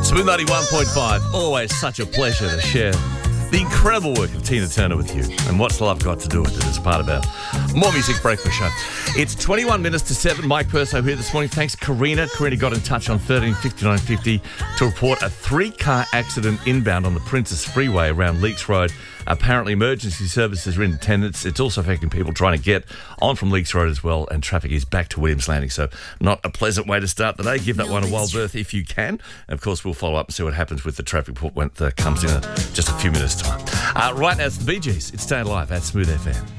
Smooth 91.5, always such a pleasure to share the incredible work of Tina Turner with you. And what's love got to do with it as part of our More Music Breakfast show. It's 21 minutes to 7. Mike Perso here this morning. Thanks, Karina. Karina got in touch on 135950 to report a 3-car accident inbound on the Princess Freeway around Leakes Road. Apparently, emergency services are in attendance. It's also affecting people trying to get on from Leakes Road as well, and traffic is back to Williams Landing. So not a pleasant way to start the day. Give that one a wild berth if you can. And of course, we'll follow up and see what happens with the traffic report when it comes in just a few minutes' time. Right now, it's the Bee Gees. It's Staying Alive at Smooth FM.